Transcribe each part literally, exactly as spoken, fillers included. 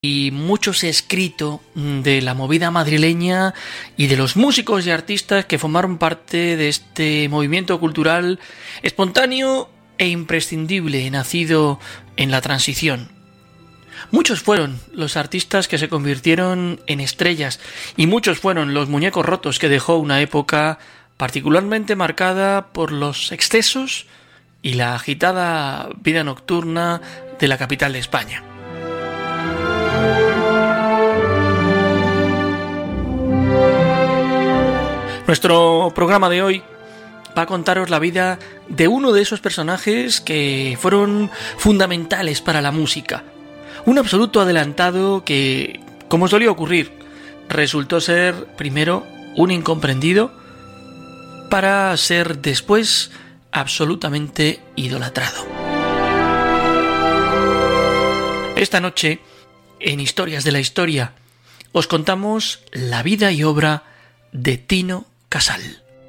y mucho se ha escrito de la movida madrileña y de los músicos y artistas que formaron parte de este movimiento cultural espontáneo e imprescindible nacido en la transición. Muchos fueron los artistas que se convirtieron en estrellas y muchos fueron los muñecos rotos que dejó una época particularmente marcada por los excesos y la agitada vida nocturna de la capital de España. Nuestro programa de hoy va a contaros la vida de uno de esos personajes que fueron fundamentales para la música. Un absoluto adelantado que, como solía ocurrir, resultó ser primero un incomprendido para ser después absolutamente idolatrado. Esta noche, en Historias de la Historia, os contamos la vida y obra de Tino Casal.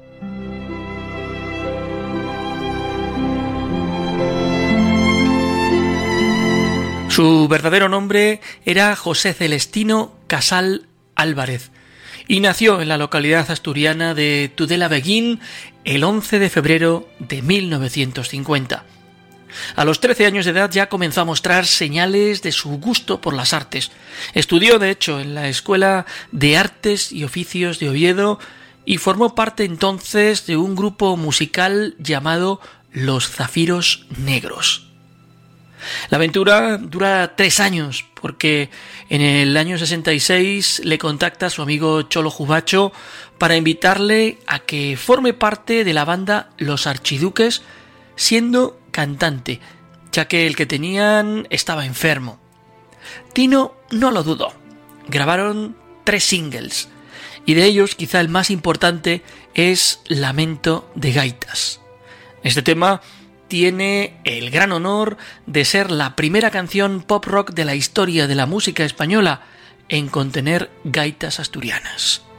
Su verdadero nombre era José Celestino Casal Álvarez y nació en la localidad asturiana de Tudela-Beguín el once de febrero de mil novecientos cincuenta. A los trece años de edad ya comenzó a mostrar señales de su gusto por las artes. Estudió, de hecho, en la Escuela de Artes y Oficios de Oviedo y formó parte entonces de un grupo musical llamado Los Zafiros Negros. La aventura dura tres años porque en el año sesenta y seis le contacta a su amigo Cholo Jubacho para invitarle a que forme parte de la banda Los Archiduques siendo cantante, ya que el que tenían estaba enfermo. Tino no lo dudó. Grabaron tres singles y de ellos quizá el más importante es Lamento de Gaitas. Este tema tiene el gran honor de ser la primera canción pop rock de la historia de la música española en contener gaitas asturianas.